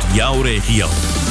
jouw regio.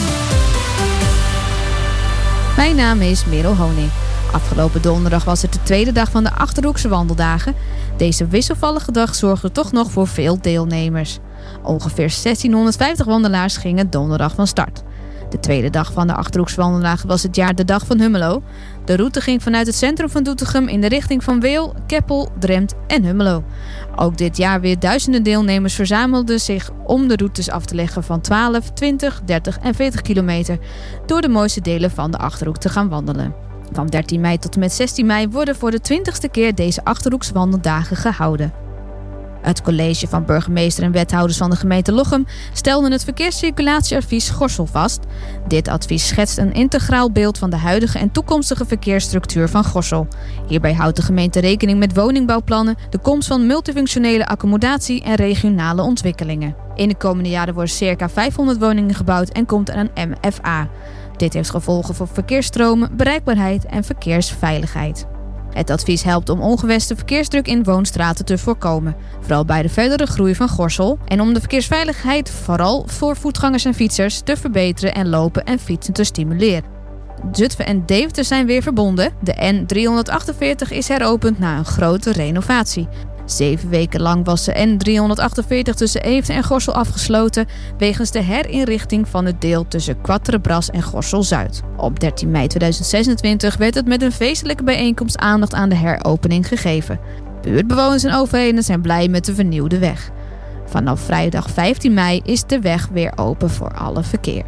Mijn naam is Merel Honing. Afgelopen donderdag was het de tweede dag van de Achterhoekse wandeldagen. Deze wisselvallige dag zorgde toch nog voor veel deelnemers. Ongeveer 1650 wandelaars gingen donderdag van start. De tweede dag van de Achterhoekse wandeldagen was het jaar de Dag van Hummelo. De route ging vanuit het centrum van Doetinchem in de richting van Weel, Keppel, Drempt en Hummelo. Ook dit jaar weer duizenden deelnemers verzamelden zich om de routes af te leggen van 12, 20, 30 en 40 kilometer door de mooiste delen van de Achterhoek te gaan wandelen. Van 13 mei tot en met 16 mei worden voor de 20ste keer deze Achterhoekse wandeldagen gehouden. Het college van burgemeester en wethouders van de gemeente Lochem stelde het verkeerscirculatieadvies Gorssel vast. Dit advies schetst een integraal beeld van de huidige en toekomstige verkeersstructuur van Gorssel. Hierbij houdt de gemeente rekening met woningbouwplannen, de komst van multifunctionele accommodatie en regionale ontwikkelingen. In de komende jaren worden circa 500 woningen gebouwd en komt er een MFA. Dit heeft gevolgen voor verkeersstromen, bereikbaarheid en verkeersveiligheid. Het advies helpt om ongewenste verkeersdruk in woonstraten te voorkomen, vooral bij de verdere groei van Gorssel, en om de verkeersveiligheid vooral voor voetgangers en fietsers te verbeteren en lopen en fietsen te stimuleren. Zutphen en Deventer zijn weer verbonden. De N348 is heropend na een grote renovatie. 7 weken lang was de N348 tussen Eefde en Gorssel afgesloten wegens de herinrichting van het deel tussen Quatrebras en Gorssel-Zuid. Op 13 mei 2026 werd het met een feestelijke bijeenkomst aandacht aan de heropening gegeven. Buurtbewoners en overheden zijn blij met de vernieuwde weg. Vanaf vrijdag 15 mei is de weg weer open voor alle verkeer.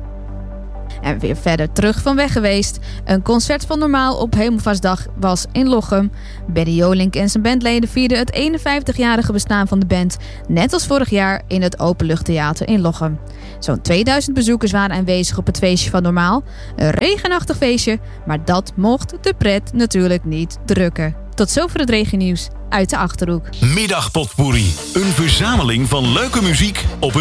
En weer verder terug van weg geweest. Een concert van Normaal op Hemelvaartsdag was in Lochem. Benny Jolink en zijn bandleden vierden het 51-jarige bestaan van de band, net als vorig jaar, in het Openluchttheater in Lochem. Zo'n 2000 bezoekers waren aanwezig op het feestje van Normaal. Een regenachtig feestje, maar dat mocht de pret natuurlijk niet drukken. Tot zover het regennieuws uit de Achterhoek. Middagpotpourri, een verzameling van leuke muziek op een